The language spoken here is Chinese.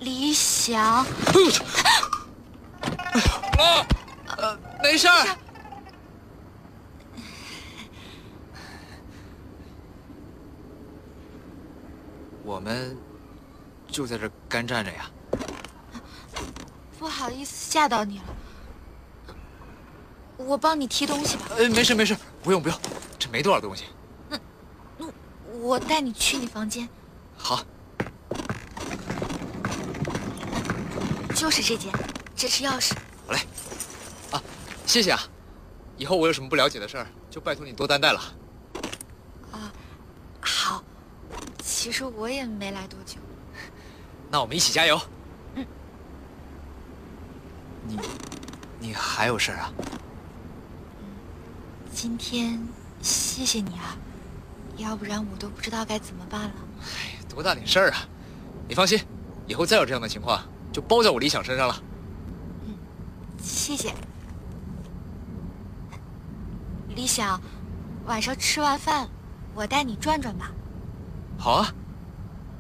李想， 没事儿。我们就在这干站着呀。 不好意思吓到你了，我帮你提东西吧。 没事没事，不用不用，这没多少东西。 我带你去你房间。 好。 就是这间，这是钥匙。 好嘞。啊，谢谢啊。以后我有什么不了解的事儿，就拜托你多担待了。 啊，好。其实我也没来多久。 那我们一起加油。 嗯。 你还有事儿啊？ 今天谢谢你啊，要不然我都不知道该怎么办了。 哎，多大点事儿啊！你放心，以后再有这样的情况，就包在我理想身上了。 谢谢。理想，晚上吃完饭，我带你转转吧。 好啊。